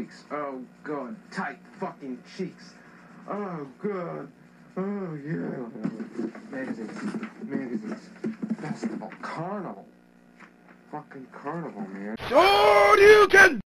cheeks. Oh, God. Tight fucking cheeks. Oh, God. Oh, yeah. Magazines. Basketball. Carnival. Fucking carnival, man. Shoryuken!